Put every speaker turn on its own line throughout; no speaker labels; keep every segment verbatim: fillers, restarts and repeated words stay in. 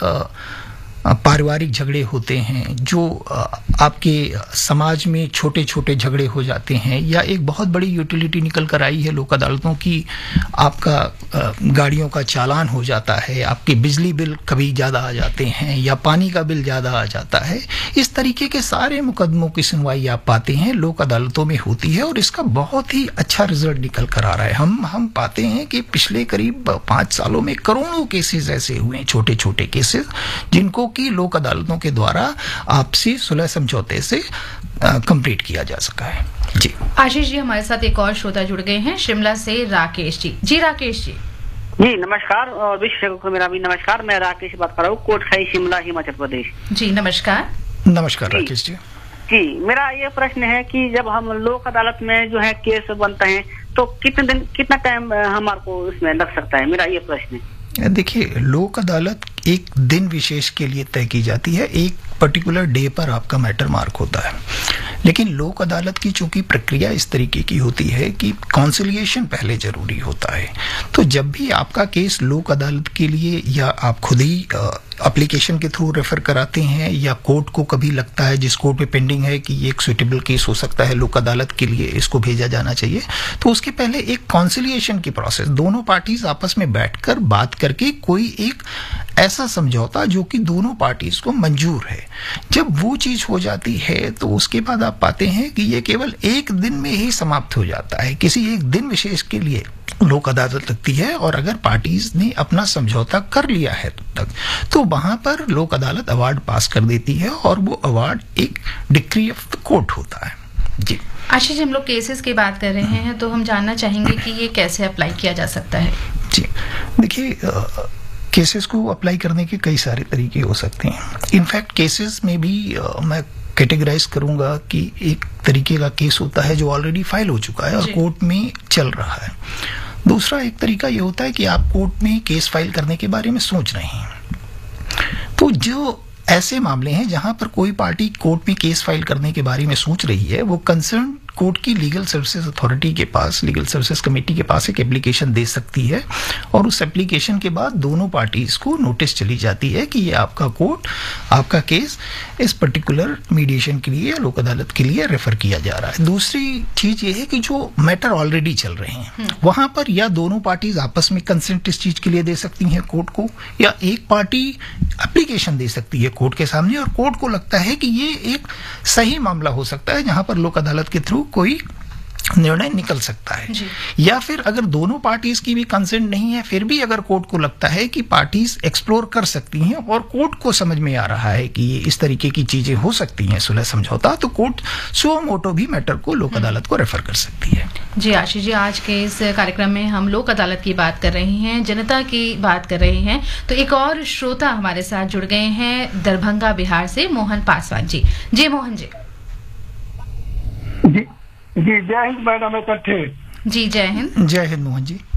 पारिवारिक झगड़े होते हैं, जो आपके समाज में छोटे छोटे झगड़े हो जाते हैं, या एक बहुत बड़ी यूटिलिटी निकल कर आई है लोक अदालतों की, आपका गाड़ियों का चालान हो जाता है, आपके बिजली बिल कभी ज़्यादा आ जाते हैं या पानी का बिल ज़्यादा आ जाता है, इस तरीके के सारे मुकदमों की सुनवाई आप पाते हैं लोक अदालतों में होती है और इसका बहुत ही अच्छा रिजल्ट निकल कर आ रहा है। हम हम पाते हैं कि पिछले करीब पाँच सालों में करोड़ों केसेस ऐसे हुए हैं, छोटे छोटे केसेस, जिनको की लोक अदालतों के द्वारा आपसी सुलह समझौते से कंप्लीट किया जा सका है। जी
आशीष जी, हमारे साथ एक और श्रोता जुड़ गए हैं शिमला से, राकेश जी। जी राकेश जी।
जी नमस्कार, और विशेषज्ञ को मेरा भी नमस्कार। मैं राकेश बात कर रहा हूँ, कोटखाई शिमला हिमाचल प्रदेश।
जी नमस्कार।
नमस्कार राकेश जी।
जी मेरा ये प्रश्न है कि जब हम लोक अदालत में जो है केस बनता है तो कितने दिन कितना टाइम हमारे को उसमें लग सकता है, मेरा ये प्रश्न है।
देखिए, लोक अदालत एक दिन विशेष के लिए तय की जाती है, एक पर्टिकुलर डे पर आपका मैटर मार्क होता है, लेकिन लोक अदालत की चूंकि प्रक्रिया इस तरीके की होती है कि कॉन्सिलिएशन पहले जरूरी होता है। तो जब भी आपका केस लोक अदालत के लिए या आप खुद ही एप्लीकेशन के थ्रू रेफर कराते हैं या कोर्ट को कभी लगता है जिस कोर्ट पे पेंडिंग है कि ये एक सुइटेबल केस हो सकता है लोक अदालत के लिए, इसको भेजा जाना चाहिए, तो उसके पहले एक कॉन्सिलिएशन की प्रोसेस, दोनों पार्टीज आपस में बैठकर बात करके कोई एक ऐसा समझौता जो कि दोनों पार्टीज को मंजूर है, जब वो चीज हो जाती है तो उसके बाद आप पाते हैं कि ये केवल एक दिन में ही समाप्त हो जाता है। किसी एक दिन विशेष के लिए लोक अदालत लगती है और अगर पार्टीज ने अपना समझौता कर लिया है तब तक, तो वहां पर लोक अदालत अवार्ड पास कर देती है और वो अवार्ड एक डिक्री ऑफ द कोर्ट होता है। जी
आशीष, हम लोग केसेस की बात कर रहे हैं तो हम जानना चाहेंगे कि ये कैसे अप्लाई किया जा सकता है।
जी देखिए, केसेस को अप्लाई करने के कई सारे तरीके हो सकते हैं। इनफैक्ट केसेस में भी आ, मैं कैटेगराइज करूंगा कि एक तरीके का केस होता है जो ऑलरेडी फाइल हो चुका है और कोर्ट में चल रहा है। दूसरा एक तरीका ये होता है कि आप कोर्ट में केस फाइल करने के बारे में सोच रहे हैं। तो जो ऐसे मामले हैं जहां पर कोई पार्टी कोर्ट में केस फाइल करने के बारे में सोच रही है, वो कंसर्न कोर्ट की लीगल सर्विसेज अथॉरिटी के पास, लीगल सर्विसेज कमेटी के पास एक एप्लीकेशन दे सकती है और उस एप्लीकेशन के बाद दोनों पार्टीज को नोटिस चली जाती है कि ये आपका कोर्ट, आपका केस इस पर्टिकुलर मीडिएशन के लिए, लोक अदालत के लिए रेफर किया जा रहा है। दूसरी चीज ये है कि जो मैटर ऑलरेडी चल रहे हैं वहां पर या दोनों पार्टीज आपस में कंसेंट इस चीज के लिए दे सकती हैं कोर्ट को, या एक पार्टी एप्लीकेशन दे सकती है कोर्ट के सामने और कोर्ट को लगता है कि ये एक सही मामला हो सकता है जहां पर लोक अदालत के थ्रू कोई निर्णय निकल सकता है। या फिर अगर दोनों पार्टीज की भी कंसेंट नहीं है, फिर भी अगर कोर्ट को लगता है कि पार्टीज एक्सप्लोर कर सकती हैं और कोर्ट को समझ में आ रहा है कि ये इस तरीके की चीजें हो सकती हैं सुलह समझौता, तो कोर्ट सुओ मोटो भी मैटर को लोक अदालत को रेफर कर सकती है।
जी आशीष जी, आज के इस कार्यक्रम में हम लोक अदालत की बात कर रहे हैं, जनता की बात कर रहे हैं, तो एक और श्रोता हमारे साथ जुड़ गए हैं दरभंगा बिहार से, मोहन पासवान जी। जी मोहन जी।
जी जी जय हिंद मैडम इकट्ठे।
जी जय हिंद।
जय हिंद मोहन जी।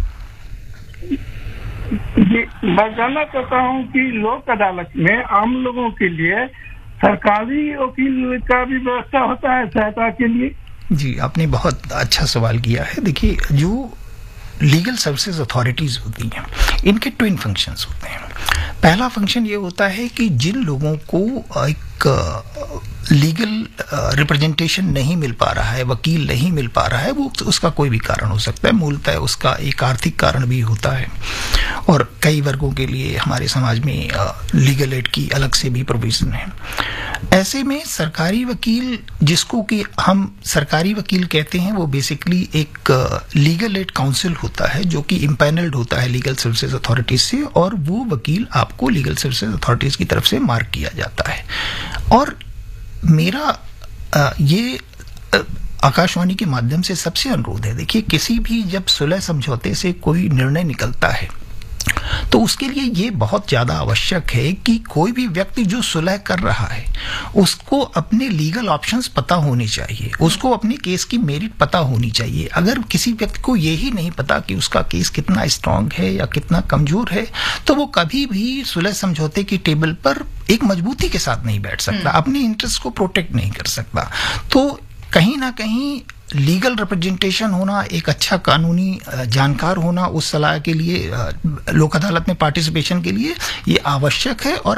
जी मैं जानना चाहता हूँ कि लोक अदालत में आम लोगों के लिए सरकारी वकील का भी व्यवस्था होता है सहायता के लिए?
जी आपने बहुत अच्छा सवाल किया है। देखिए, जो लीगल सर्विसेज अथॉरिटीज होती हैं इनके ट्विन फंक्शंस होते हैं। पहला फंक्शन ये होता है कि जिन लोगों को एक लीगल रिप्रेजेंटेशन नहीं मिल पा रहा है, वकील नहीं मिल पा रहा है, वो उसका कोई भी कारण हो सकता है, मूलतः उसका एक आर्थिक कारण भी होता है और कई वर्गों के लिए हमारे समाज में लीगल एड की अलग से भी प्रोविजन है। ऐसे में सरकारी वकील, जिसको कि हम सरकारी वकील कहते हैं, वो बेसिकली एक लीगल एड काउंसिल होता है जो कि इम्पैनल्ड होता है लीगल सर्विसेज अथॉरिटीज से, और वो वकील आपको लीगल सर्विसेज अथॉरिटीज की तरफ से मार्क किया जाता है। और मेरा आ, ये आ, आकाशवाणी के माध्यम से सबसे अनुरोध है, देखिए किसी भी जब सुलह समझौते से कोई निर्णय निकलता है तो उसके लिए ये बहुत ज्यादा आवश्यक है कि कोई भी व्यक्ति जो सुलह कर रहा है उसको अपने लीगल ऑप्शंस पता होने चाहिए, उसको अपने केस की मेरिट पता होनी चाहिए। अगर किसी व्यक्ति को यही नहीं पता कि उसका केस कितना स्ट्रांग है या कितना कमजोर है, तो वो कभी भी सुलह समझौते की टेबल पर एक मजबूती के साथ नहीं बैठ सकता, अपने इंटरेस्ट को प्रोटेक्ट नहीं कर सकता। तो कहीं ना कहीं लीगल रिप्रेजेंटेशन होना, एक अच्छा कानूनी जानकार होना उस सलाह के लिए, लोक अदालत में पार्टिसिपेशन के लिए ये आवश्यक है। और